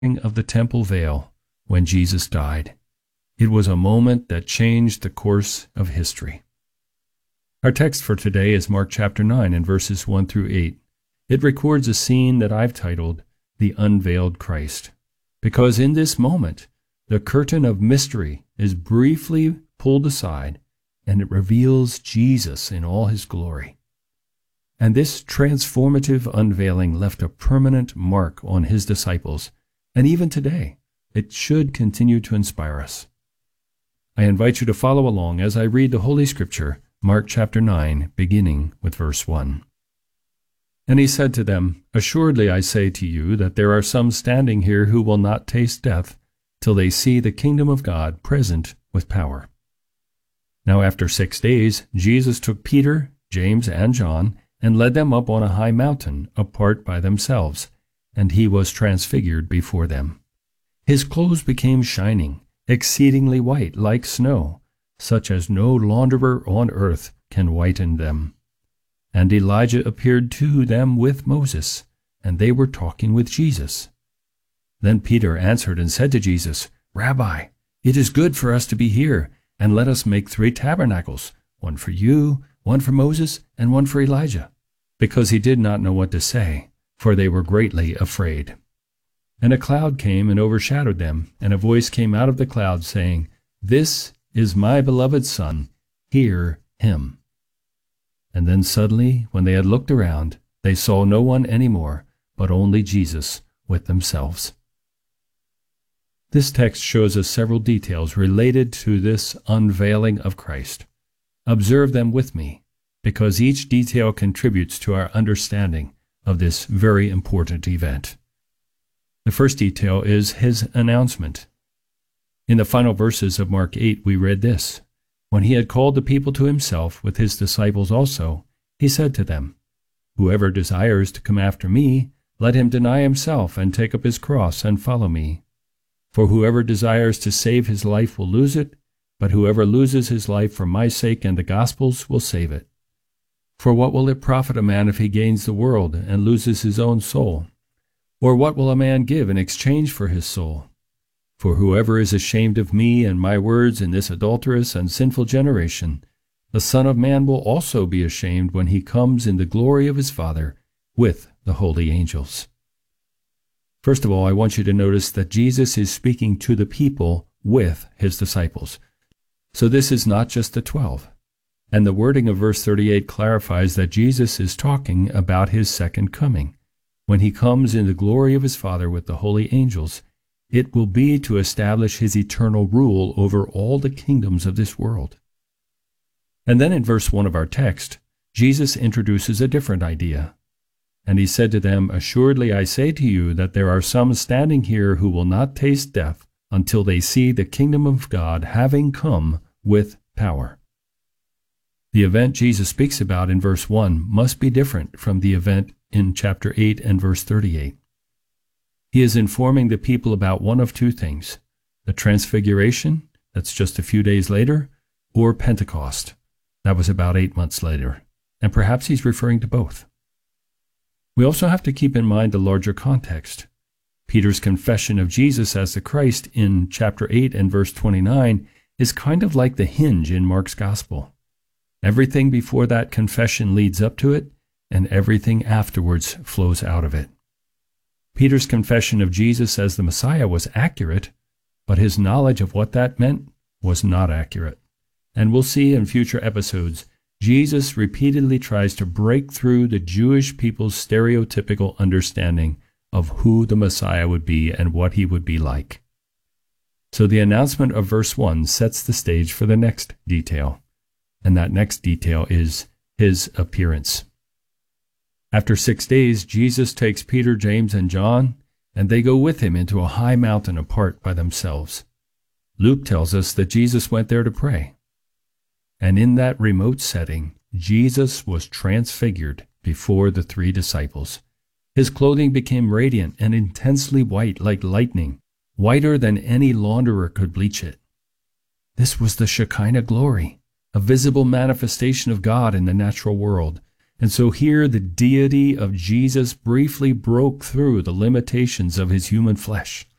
of the temple veil when Jesus died. It was a moment that changed the course of history. Our text for today is Mark chapter 9 and verses 1 through 8. It records a scene that I've titled The Unveiled Christ, because in this moment, the curtain of mystery is briefly pulled aside and it reveals Jesus in all his glory. And this transformative unveiling left a permanent mark on his disciples, and even today, it should continue to inspire us. I invite you to follow along as I read the Holy Scripture, Mark chapter 9, beginning with verse 1. And he said to them, "Assuredly I say to you that there are some standing here who will not taste death till they see the kingdom of God present with power." Now after 6 days, Jesus took Peter, James, and John, and led them up on a high mountain, apart by themselves, and he was transfigured before them. His clothes became shining, exceedingly white, like snow, such as no launderer on earth can whiten them. And Elijah appeared to them with Moses, and they were talking with Jesus. Then Peter answered and said to Jesus, "Rabbi, it is good for us to be here, and let us make 3 tabernacles, one for you, one for Moses, and one for Elijah," because he did not know what to say, for they were greatly afraid. And a cloud came and overshadowed them, and a voice came out of the cloud, saying, "This is my beloved Son, hear him." And then suddenly, when they had looked around, they saw no one any more, but only Jesus with themselves. This text shows us several details related to this unveiling of Christ. Observe them with me, because each detail contributes to our understanding of this very important event. The first detail is his announcement. In the final verses of Mark 8, we read this: "When he had called the people to himself with his disciples also, he said to them, 'Whoever desires to come after me, let him deny himself and take up his cross and follow me. For whoever desires to save his life will lose it, but whoever loses his life for my sake and the gospel's will save it. For what will it profit a man if he gains the world and loses his own soul? Or what will a man give in exchange for his soul? For whoever is ashamed of me and my words in this adulterous and sinful generation, the Son of Man will also be ashamed when he comes in the glory of his Father with the holy angels.'" First of all, I want you to notice that Jesus is speaking to the people with his disciples. So this is not just the 12. And the wording of verse 38 clarifies that Jesus is talking about his second coming. When he comes in the glory of his Father with the holy angels, it will be to establish his eternal rule over all the kingdoms of this world. And then in verse 1 of our text, Jesus introduces a different idea. "And he said to them, Assuredly I say to you that there are some standing here who will not taste death until they see the kingdom of God having come with power." The event Jesus speaks about in verse 1 must be different from the event in chapter 8 and verse 38. He is informing the people about one of 2 things: the Transfiguration, that's just a few days later, or Pentecost, that was about 8 months later, and perhaps he's referring to both. We also have to keep in mind the larger context. Peter's confession of Jesus as the Christ in chapter 8 and verse 29 is kind of like the hinge in Mark's Gospel. Everything before that confession leads up to it, and everything afterwards flows out of it. Peter's confession of Jesus as the Messiah was accurate, but his knowledge of what that meant was not accurate. And we'll see in future episodes, Jesus repeatedly tries to break through the Jewish people's stereotypical understanding of who the Messiah would be and what he would be like. So the announcement of verse 1 sets the stage for the next detail, and that next detail is his appearance. After 6 days, Jesus takes Peter, James, and John, and they go with him into a high mountain apart by themselves. Luke tells us that Jesus went there to pray. And in that remote setting, Jesus was transfigured before the 3 disciples. His clothing became radiant and intensely white like lightning, whiter than any launderer could bleach it. This was the Shekinah glory, a visible manifestation of God in the natural world, And so here the deity of Jesus briefly broke through the limitations of his human flesh.